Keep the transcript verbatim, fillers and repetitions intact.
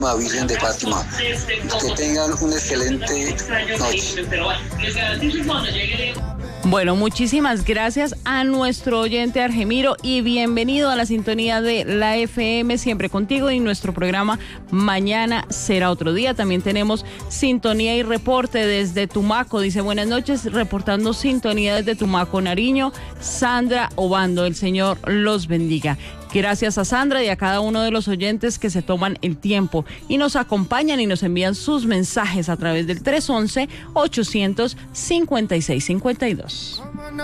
Virgen de Fátima. Que tengan una excelente noche. Bueno, muchísimas gracias a nuestro oyente Argemiro y bienvenido a la sintonía de la F M, siempre contigo, y nuestro programa Mañana será otro día. También tenemos sintonía y reporte desde Tumaco. Dice, buenas noches, reportando sintonía desde Tumaco, Nariño, Sandra Obando. El Señor los bendiga. Gracias a Sandra y a cada uno de los oyentes que se toman el tiempo y nos acompañan y nos envían sus mensajes a través del tres once, ochocientos cincuenta y seis cincuenta y dos.